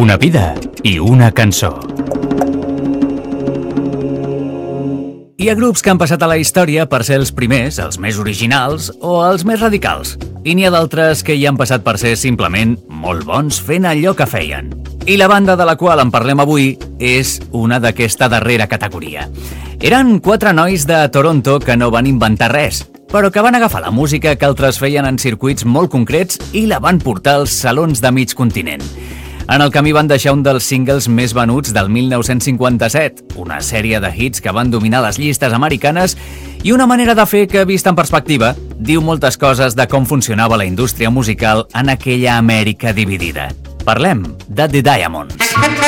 Una vida i una cançó. Hi ha grups que han passat a la història per ser els primers, els més originals o els més radicals. I n'hi ha d'altres que hi han passat per ser simplement molt bons fent allò que feien. I la banda de la qual en parlem avui és una d'aquesta darrera categoria. Eren 4 nois de Toronto que no van inventar res, però que van agafar la música que altres feien en circuits molt concrets i la van portar als salons de mig continent. En el camí van deixar un dels singles més venuts del 1957, una sèrie de hits que van dominar les llistes americanes i una manera de fer que, vista en perspectiva, diu moltes coses de com funcionava la indústria musical en aquella Amèrica dividida. Parlem de The Diamonds.